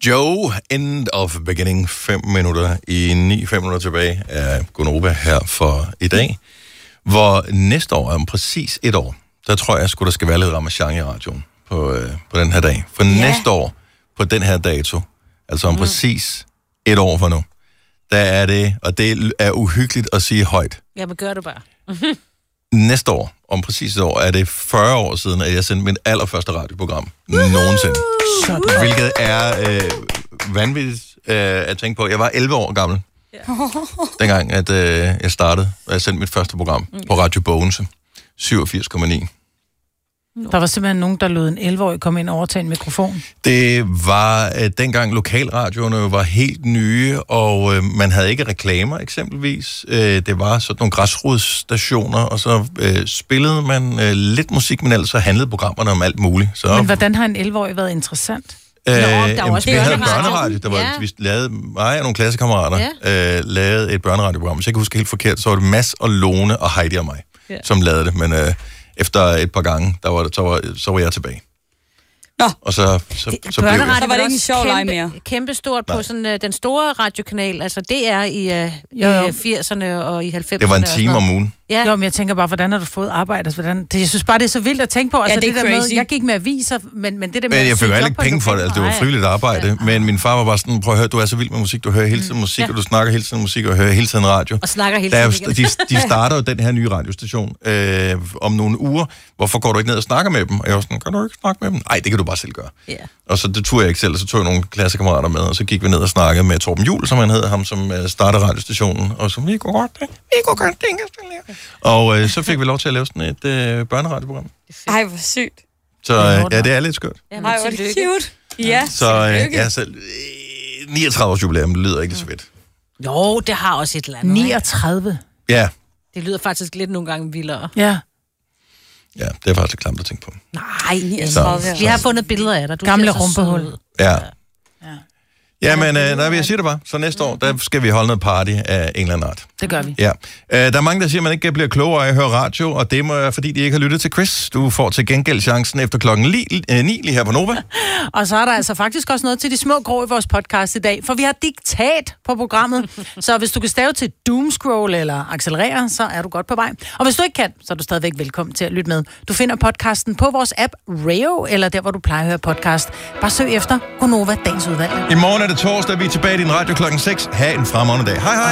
Joe, End of Beginning, 5 minutter i 9, 5 minutter tilbage af Gonova her for i dag. Hvor næste år, om præcis et år, der tror jeg, der skal være lidt ramachan i radioen på den her dag. For næste år, på den her dato, altså om præcis et år fra nu, der er det, og det er uhyggeligt at sige højt. Ja, men gør det bare. Næste år, om præcis et år, er det 40 år siden, at jeg sendte mit allerførste radioprogram nogensinde. Hvilket er vanvittigt at tænke på. Jeg var 11 år gammel, dengang at jeg startede, og jeg sendte mit første program på Radio Bogense, 87,9. Der var simpelthen nogen, der lod en 11-årig komme ind og overtage en mikrofon. Det var dengang lokalradioerne var helt nye, og man havde ikke reklamer eksempelvis. Det var sådan nogle græsrodsstationer, og så spillede man lidt musik, men ellers så handlede programmerne om alt muligt. Så, men hvordan har en 11-årig været interessant? vi havde børneradio. Vi lavede, mig og nogle klassekammerater lavede et børneradioprogram. Hvis jeg kan huske helt forkert, så var det Mads og Lone og Heidi og mig, som lavede det, men efter et par gange, så var jeg tilbage. Nå. Og så blev det. Så var det ikke en sjov leg mere. Kæmpe stort på sådan den store radiokanal, altså det er i 80'erne og i 90'erne. Det var en time om ugen. Ja. Jo, men jeg tænker bare, hvordan har du fået arbejde? Altså, jeg synes bare, det er så vildt at tænke på. Altså, det er der med, crazy. jeg gik med aviser, men det der med... Men jeg fik jo heller ikke penge for det, altså, det var frivilligt arbejde. Men min far var bare sådan, prøv at høre, du er så vild med musik, du hører hele tiden musik, og du snakker hele tiden musik, og hører hele tiden radio. Og snakker hele tiden de starter jo den her nye radiostation om nogle uger. Hvorfor går du ikke ned og snakker med dem? Og jeg var sådan, kan du ikke snakke med dem? Nej, det kan du bare selv gøre. Yeah. Og så det tog jeg ikke selv, og så tog jeg nogle klassekammerater med, og så gik vi ned og snakkede med Torben Juhl, som han hed, ham som startede radiostationen, og så vi kunne godt det. Og så fik vi lov til at lave sådan et børneradioprogram. Ej, hvor sygt. Så det er lidt skørt. Ej, hvor er det cute. Ja, Så 39 års jubilæum lyder ikke så fedt. Jo, det har også et eller andet. 39? Ja. Det lyder faktisk lidt nogle gange vildere. Ja. Ja, det er faktisk klamt at tænke på. Nej, 39. Vi har fundet billeder af dig. Du gamle rumpehul. Ja. Ja, men jeg siger det bare. Så næste år, der skal vi holde noget party af en eller anden art. Det gør vi. Ja. Der er mange, der siger, at man ikke bliver klogere af at høre radio, og det må være, fordi de ikke har lyttet til Chris. Du får til gengæld chancen efter klokken 9 lige her på Nova. Og så er der altså faktisk også noget til de små grå i vores podcast i dag, for vi har diktat på programmet. Så hvis du kan stave til doomscroll eller accelerere, så er du godt på vej. Og hvis du ikke kan, så er du stadigvæk velkommen til at lytte med. Du finder podcasten på vores app Rayo, eller der, hvor du plejer at høre podcast. Bare søg efter Gonova Dagens Udvalg. I morgen er det torsdag, vi er tilbage i din radio klokken 6. Ha' en fremragende dag. Hej hej!